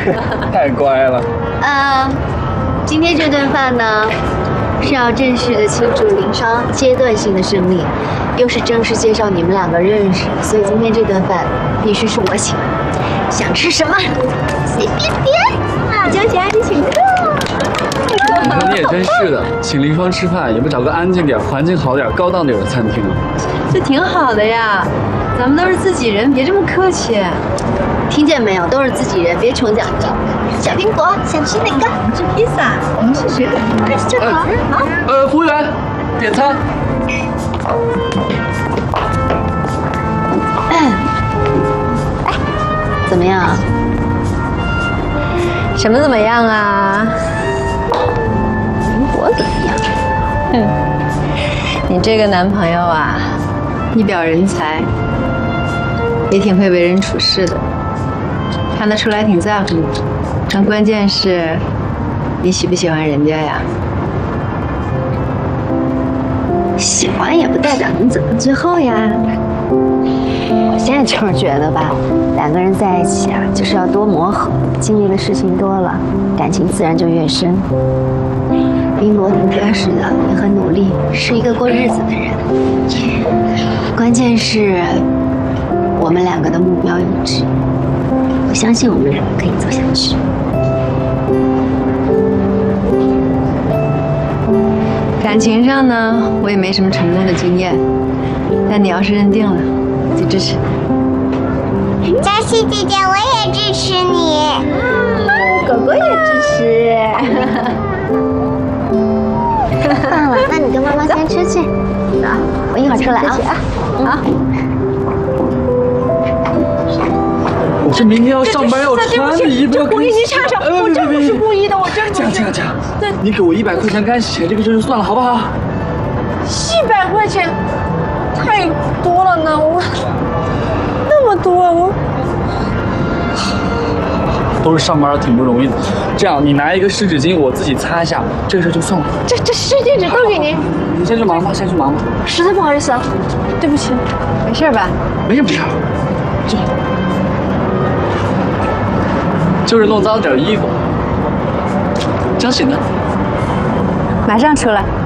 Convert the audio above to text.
太乖了。 今天这顿饭呢，是要正式的庆祝林双阶段性的胜利，又是正式介绍你们两个认识，所以今天这顿饭必须是我请。想吃什么随便点，就请你请客。 你也真是的，请林双吃饭也不找个安静点、环境好点、高档点的餐厅啊。 这挺好的呀，咱们都是自己人，别这么客气。 听见没有？都是自己人，别穷讲究。小苹果，想吃哪个？ 我们吃披萨，我们是水果， 这个好。 服务员，点餐。 怎么样？ 什么怎么样啊？ 苹果怎么样？ 你这个男朋友啊，一表人才，也挺会为人处事的，看得出来挺在乎你。但关键是，你喜不喜欢人家呀？ 喜欢也不代表能走到最后呀。我现在就是觉得吧，两个人在一起啊，就是要多磨合，经历的事情多了，感情自然就越深。冰罗挺踏实的，也很努力，是一个过日子的人。关键是，我们两个的目标一致，我相信我们两个可以走下去。 感情上呢，我也没什么成功的经验，但你要是认定了，我就支持你。 嘉熙姐姐，我也支持你。 狗狗也支持。忘了，那你跟妈妈先出去。走，我一会儿出来啊。好。 我这明天要上班要穿的衣服， 我给你唱唱，我真不是故意的，我真不是。 这样，你给我100块钱干洗钱这个事就算了，好不好 ？100块钱，太多了呢，我那么多，我都是上班挺不容易的。这样，你拿一个湿纸巾，我自己擦一下，这个事就算了。 这湿巾纸都给您。 你先去忙吧， 实在不好意思啊，对不起，没事吧？ 没事。就是弄脏点衣服，相信他。 马上出来。